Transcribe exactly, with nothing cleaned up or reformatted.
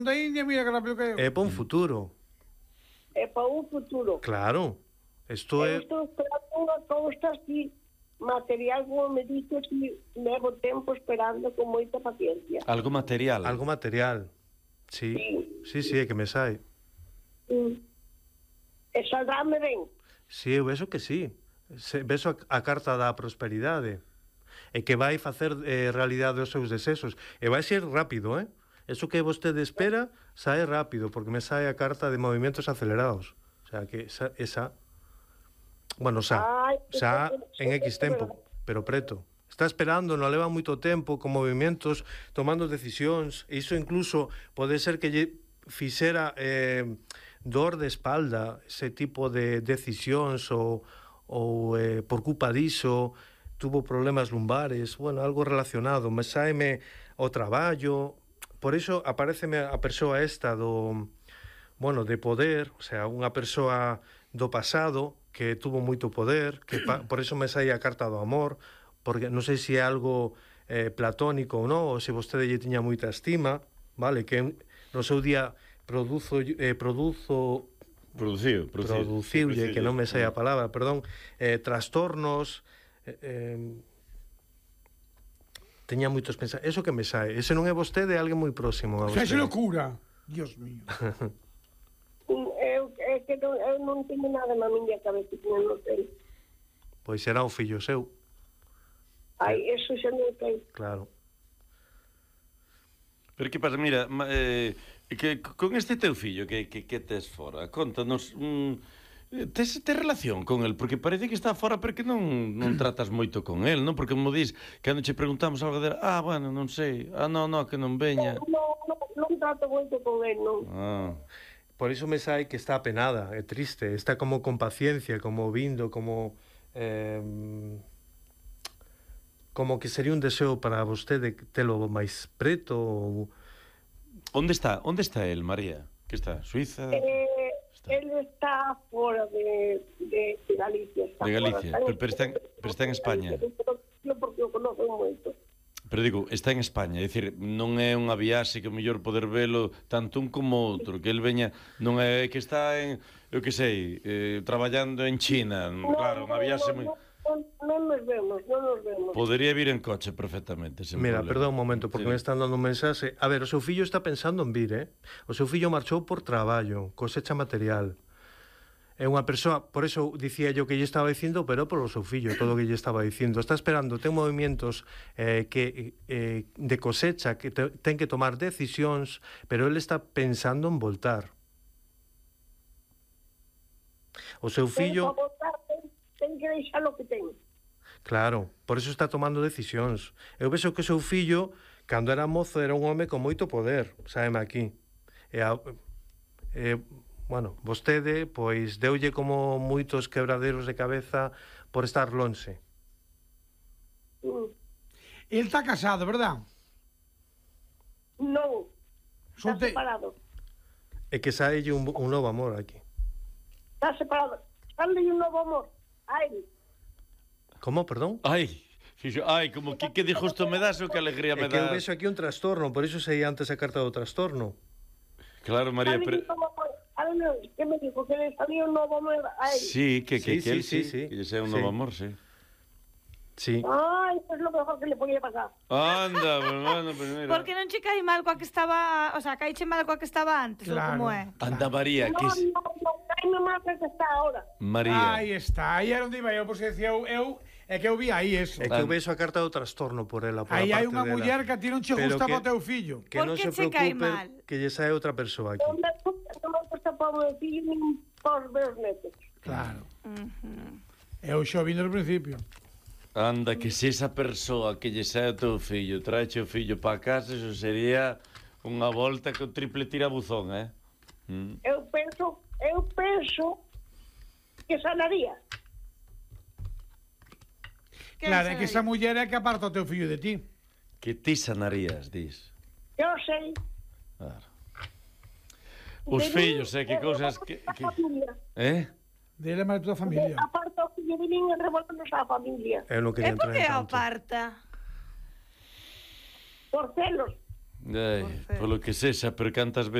da India, mira que rápido que é. É para un futuro. É para un futuro. Claro. Isto Eu é... estou esperando unha cousa así, material, como me dices, e levo tempo esperando con moita paciencia. Algo material. Algo material. Sí. Sí, sí, é que me sai. Mm. E saldráme ben. Sí, eu vexo que sí. Se, vexo a, a carta da prosperidade. E que vai facer eh, realidade os seus desesos. E vai ser rápido, eh? Eso que vostede espera, sae rápido, porque me sae a carta de movimentos acelerados. O sea, que esa... esa bueno, xa, xa en X tempo, pero preto. Está esperando, non leva moito tempo, con movimentos, tomando decisións, e iso incluso pode ser que lle fixera eh, dor de espalda, ese tipo de decisións, ou, ou eh, por culpa diso, tuvo problemas lumbares, bueno, algo relacionado, me saeme o traballo, por iso apareceme a persoa esta do, bueno, de poder, o sea, unha persoa do pasado, que tuvo moito poder, que pa, por eso me sai a carta do amor, porque non sei se é algo eh, platónico ou non, ou se vostede lle tiña moita estima, vale, que no seu día produzo, eh, produzo Producido, producido. Produciulle, que non me sai a palabra, perdón, eh, trastornos, eh, eh, teña moitos pensamentos, eso que me sai, ese non é vostede, é alguén moi próximo a vostede. Xa se locura, Dios mío. Eu, é que non, eu non teño nada na miña cabeza, non sei. Pois será o fillo seu. Ai, eso xa non sei. Claro. Pero que pasa, mira, eh, que con este teu fillo que, que, que tes fora, contanos, mm, tes, tes relación con el? Porque parece que está fora pero que non, non tratas moito con el, non? Porque como dis, cando che preguntamos algo de, ah, bueno, non sei, ah, non, non, que non veña. Non, non, non trato moito con el, non. Ah. Por iso me sai que está apenada, é triste, está como con paciencia, como vindo, como eh, como que sería un deseo para vostede telo máis preto ou... Onde está? Onde está el, María? Que está? Suiza? Eh, está. Él está fora de, de, de Galicia. Está De Galicia, fora, pero, pero está en, pero está en España. Non porque o conozco moito. Pero digo, está en España, é dicir, non é unha viaxe que o mellor poder velo tanto un como outro, que el veña, non é que está en, eu que sei, eh, traballando en China, No, claro, unha viaxe moi... no, no, non nos vemos, non nos vemos. Podería vir en coche perfectamente, sen Mira, problema. perdón un momento, porque Sí. me están dando un mensaxe. A ver, o seu fillo está pensando en vir, eh? O seu fillo marchou por traballo, cosecha material. É unha persoa, por eso dicía yo que lle estaba dicindo, pero polo seu fillo, todo o que lle estaba dicindo. Está esperando, ten movimientos eh, que eh, de cosecha, que te, ten que tomar decisións, pero ele está pensando en voltar. O seu fillo... Ten, votar, ten, ten que deixar o que ten. Claro, por eso está tomando decisións. Eu vexo que o seu fillo, cando era mozo, era un home con moito poder, sábeme aquí. E a, e, bueno, vostede, pois, deulle como moitos quebraderos de cabeza por estar lonxe. Mm. Él está casado, verdad? Non, está Solte... separado. E que saelle un, un novo amor aquí. Está separado. Sale un novo amor. Ai, Como, perdón? Ai, fixo, ai, como que, que dijo isto me das o que alegría me É que eu dá. vexo aquí un trastorno, por iso sei antes a carta do trastorno. Claro, María, sale pero... un novo amor. Ai, non, que me dijo que le salía un novo amor. Ai, Sí, que, que, Sí, que sí, él sí, sí, sí. que lle sea un Sí. novo amor, sí. Sí. ai, eso es lo mejor que le podía pasar. Anda, pues, bueno, pues mira. Porque non che cae mal coa que estaba, o sea, caiche mal coa que estaba antes, ou Claro. como é? Anda, María, que Non, es... non, non, caime máis que está ahora. María. Aí está, aí era onde iba eu, pois decía eu, eu é que eu vi aí eso. É que eu vexo a carta do trastorno por ela, por Aí a hai parte unha dela. muller que a ti non che Pero gustaba o que- teu fillo. Que Por non que se che cae preocupe mal? que lle sae outra persoa aquí. Non me gusta, non me gusta para o meu fillo nin para os meus netos. Claro. Uh-huh. Eu xo vindo no principio. Anda, que se esa persoa que lle sae o teu fillo traeche o fillo para casa, eso sería unha volta con triple tirabuzón, eh? Mm. Eu penso, eu penso que sanaría. Que Claro, é que sei. esa muller é que aparta o teu fillo de ti. Que ti sanarías, dis. Eu sei. Claro. Os De fillos, min, eh, que eu cousas revolto que... a que... familia. Eh? Dele máis toda a familia. Aparta o fillo de min e revoltanos a familia. Eu non E quería por entrar que en a tanto. aparta? Por celos. Ai, polo que sexa, pero cantas veces